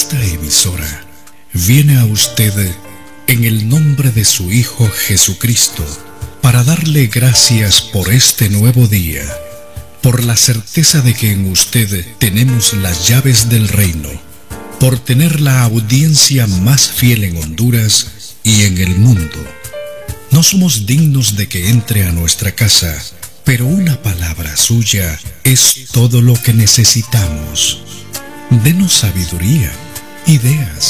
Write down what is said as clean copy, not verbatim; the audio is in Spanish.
Esta emisora viene a usted en el nombre de su Hijo Jesucristo para darle gracias por este nuevo día, por la certeza de que en usted tenemos las llaves del reino, por tener la audiencia más fiel en Honduras y en el mundo. No somos dignos de que entre a nuestra casa, pero una palabra suya es todo lo que necesitamos. Denos sabiduría, ideas,